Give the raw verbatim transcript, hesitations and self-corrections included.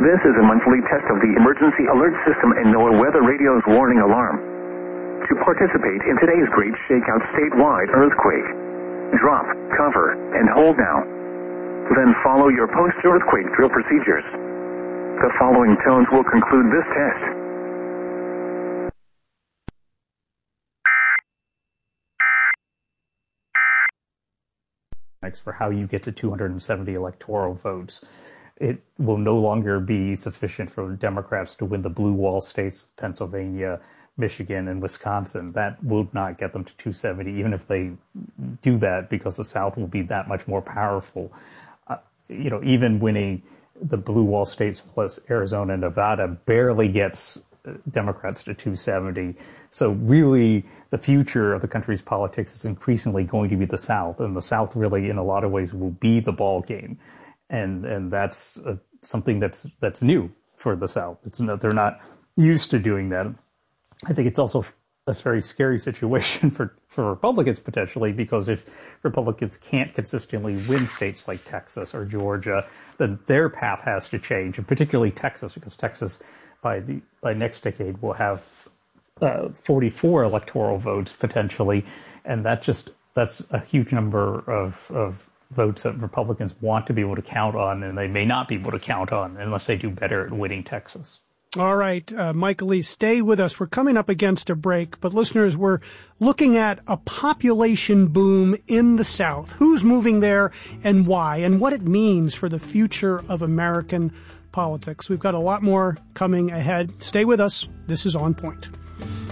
This is a monthly test of the emergency alert system and NOAA Weather Radio's warning alarm. To participate in today's Great Shakeout statewide earthquake, drop, cover, and hold now. Then follow your post-earthquake drill procedures. The following tones will conclude this test. For how you get to two hundred seventy electoral votes. It will no longer be sufficient for Democrats to win the blue wall states, Pennsylvania, Michigan, and Wisconsin. That will not get them to two seventy, even if they do that, because the South will be that much more powerful. Uh, you know, even winning the blue wall states plus Arizona and Nevada barely gets Democrats to two seventy. So really, the future of the country's politics is increasingly going to be the South, and the South really, in a lot of ways, will be the ball game, and and that's uh, something that's that's new for the South. It's not, they're not used to doing that. I think it's also a very scary situation for for Republicans potentially, because if Republicans can't consistently win states like Texas or Georgia, then their path has to change, and particularly Texas, because Texas by the by next decade will have uh, forty-four electoral votes potentially, and that just that's a huge number of of votes that Republicans want to be able to count on, and they may not be able to count on unless they do better at winning Texas. All right, uh, Michael Lee, stay with us. We're coming up against a break, but listeners, we're looking at a population boom in the South. Who's moving there and why, and what it means for the future of American politics. We've got a lot more coming ahead. Stay with us. This is On Point.